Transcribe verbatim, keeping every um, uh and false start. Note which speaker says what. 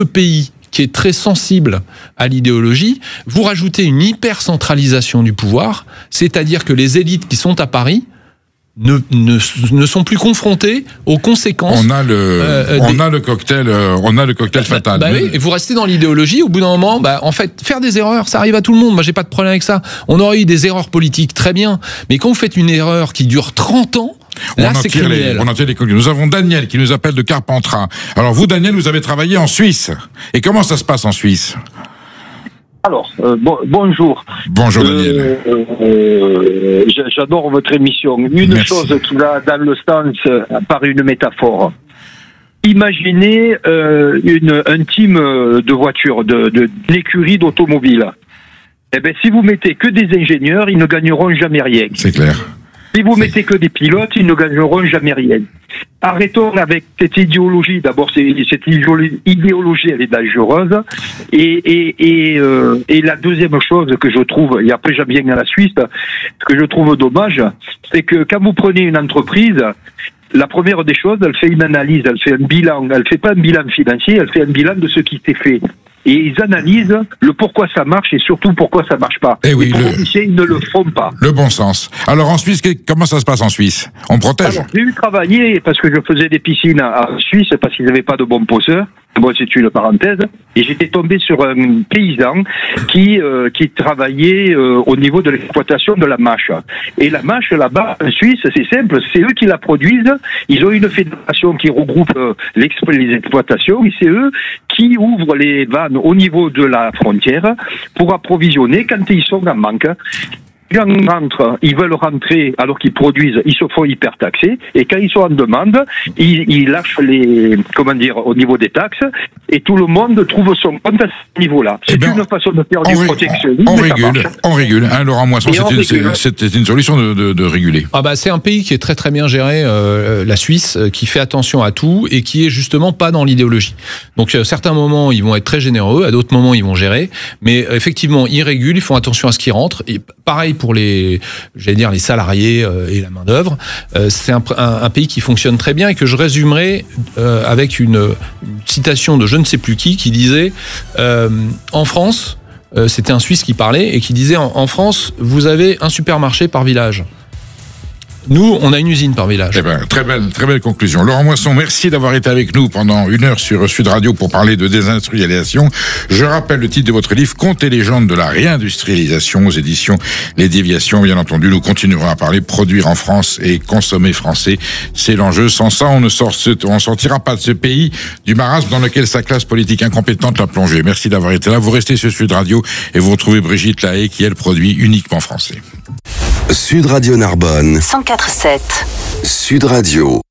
Speaker 1: pays qui est très sensible à l'idéologie, vous rajoutez une hyper-centralisation du pouvoir, c'est-à-dire que les élites qui sont à Paris ne, ne, ne sont plus confrontées aux conséquences.
Speaker 2: On a le, euh, on des... a le cocktail, euh, on a le cocktail bah, fatal.
Speaker 1: Bah, bah oui, et vous restez dans l'idéologie. Au bout d'un moment, bah, en fait, faire des erreurs, ça arrive à tout le monde. Moi, j'ai pas de problème avec ça. On aurait eu des erreurs politiques, très bien. Mais quand vous faites une erreur qui dure trente ans, là,
Speaker 2: on, en tire les, on en tire les conclusions. Nous avons Daniel qui nous appelle de Carpentras. Alors vous, Daniel, vous avez travaillé en Suisse. Et comment ça se passe en Suisse ?
Speaker 3: Alors, euh, bon, bonjour.
Speaker 2: Bonjour Daniel.
Speaker 3: Euh, euh, j'adore votre émission. Une Merci. chose qui va dans le sens euh, par une métaphore. Imaginez euh, une, un team de voitures, de, de, d'une écurie d'automobiles. Eh ben, si vous mettez que des ingénieurs, ils ne gagneront jamais rien.
Speaker 2: C'est clair.
Speaker 3: Si vous mettez que des pilotes, ils ne gagneront jamais rien. Arrêtons avec cette idéologie. D'abord, c'est, cette idéologie, elle est dangereuse. Et, et, et, euh, et la deuxième chose que je trouve, et après j'en viens à la Suisse, ce que je trouve dommage, c'est que quand vous prenez une entreprise, la première des choses, elle fait une analyse, elle fait un bilan. Elle fait pas un bilan financier, elle fait un bilan de ce qui s'est fait. Et ils analysent le pourquoi ça marche et surtout pourquoi ça marche pas.
Speaker 2: Et oui,
Speaker 3: les politiciens
Speaker 2: le,
Speaker 3: ne le font pas.
Speaker 2: Le bon sens. Alors en Suisse, comment ça se passe en Suisse ? On protège ?
Speaker 3: Alors, j'ai eu travaillé parce que je faisais des piscines en Suisse parce qu'ils n'avaient pas de bons posseurs. Bon, c'est une parenthèse. Et j'étais tombé sur un paysan qui euh, qui travaillait euh, au niveau de l'exploitation de la mâche. Et la mâche, là-bas, en Suisse, c'est simple, c'est eux qui la produisent. Ils ont une fédération qui regroupe euh, les exploitations et c'est eux qui ouvrent les vannes au niveau de la frontière pour approvisionner quand ils sont en manque. Quand ils rentrent, ils veulent rentrer alors qu'ils produisent, ils se font hyper taxer. Et quand ils sont en demande, ils, ils lâchent les, comment dire, au niveau des taxes. Et tout le monde trouve son compte à ce niveau-là. C'est eh bien, une façon de faire du
Speaker 2: ré-
Speaker 3: protectionnisme.
Speaker 2: On, on régule, on régule. Hein, Laurent Moisson, c'était une, c'était une solution de, de, de réguler.
Speaker 1: Ah bah c'est un pays qui est très très bien géré, euh, la Suisse, qui fait attention à tout et qui est justement pas dans l'idéologie. Donc à certains moments ils vont être très généreux, à d'autres moments ils vont gérer, mais effectivement ils régulent, ils font attention à ce qui rentre. Et pareil pour les, j'allais dire les salariés euh, et la main d'œuvre. Euh, c'est un, un, un pays qui fonctionne très bien et que je résumerai euh, avec une, une citation de je ne sais plus qui qui disait euh, en France, euh, c'était un Suisse qui parlait et qui disait en, en France vous avez un supermarché par village. Nous, on a une usine par village.
Speaker 2: Eh ben, très belle, très belle conclusion. Laurent Moisson, merci d'avoir été avec nous pendant une heure sur Sud Radio pour parler de désindustrialisation. Je rappelle le titre de votre livre, Contes et légendes de la réindustrialisation aux éditions Les Déviations. Bien entendu, nous continuerons à parler produire en France et consommer français. C'est l'enjeu. Sans ça, on ne sort, on sortira pas de ce pays du marasme dans lequel sa classe politique incompétente l'a plongé. Merci d'avoir été là. Vous restez sur Sud Radio et vous retrouvez Brigitte Lahaye qui, elle, produit uniquement français.
Speaker 4: Sud Radio Narbonne
Speaker 5: cent quatre virgule sept
Speaker 4: Sud Radio.